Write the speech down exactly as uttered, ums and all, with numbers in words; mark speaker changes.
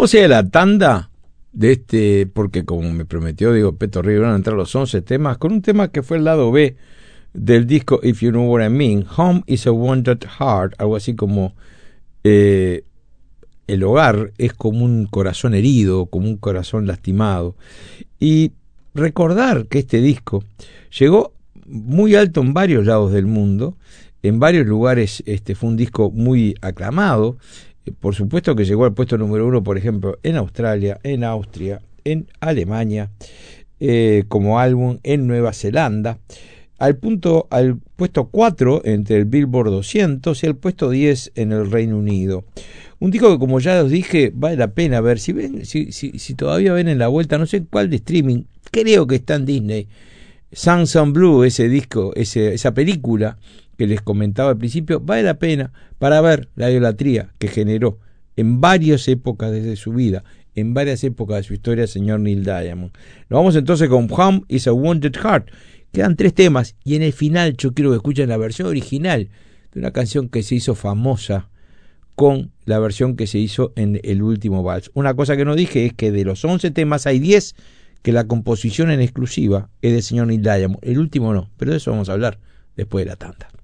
Speaker 1: Vamos a ir a la tanda de este, porque como me prometió, digo, Peto Rivera, van a entrar los once temas, con un tema que fue el lado B del disco If You Know What I Mean, Home is a Wounded Heart, algo así como eh, el hogar es como un corazón herido, como un corazón lastimado. Y recordar que este disco llegó muy alto en varios lados del mundo, en varios lugares este fue un disco muy aclamado. Por supuesto que llegó al puesto número uno, por ejemplo, en Australia, en Austria, en Alemania, eh, como álbum en Nueva Zelanda, al punto al puesto cuatro entre el Billboard doscientos y al puesto diez en el Reino Unido. Un disco que, como ya os dije, vale la pena ver. Si ven, si, si, si todavía ven en la vuelta, no sé cuál de streaming, creo que está en Disney, Samsung Blue, ese disco, ese, esa película que les comentaba al principio, vale la pena para ver la idolatría que generó en varias épocas desde su vida, en varias épocas de su historia, el señor Neil Diamond. Nos vamos entonces con Home is a Wounded Heart. Quedan tres temas y en el final yo quiero que escuchen la versión original de una canción que se hizo famosa con la versión que se hizo en El Último Vals. Una cosa que no dije es que de los once temas hay diez que la composición en exclusiva es del señor Neil Diamond. El último no, pero de eso vamos a hablar después de la tanda.